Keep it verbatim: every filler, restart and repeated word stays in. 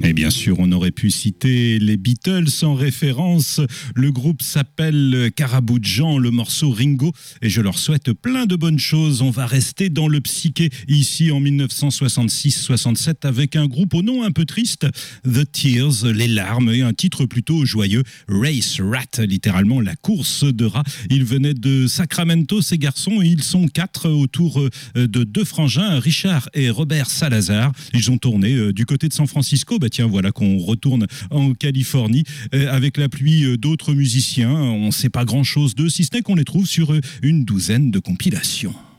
Et bien sûr, on aurait pu citer les Beatles en référence. Le groupe s'appelle Karaboudjan, le morceau Ringo, et je leur souhaite plein de bonnes choses. On va rester dans le psyché ici en dix-neuf cent soixante-six soixante-sept avec un groupe au nom un peu triste, The Tears, les larmes, et un titre plutôt joyeux, Race Rat, littéralement la course de rats. Ils venaient de Sacramento, ces garçons, et ils sont quatre autour de deux frangins, Richard et Robert Salazar. Ils ont tourné du côté de San Francisco. Bah tiens, voilà qu'on retourne en Californie euh, avec l'appui euh, d'autres musiciens. On ne sait pas grand-chose d'eux, si ce n'est qu'on les trouve sur euh, une douzaine de compilations.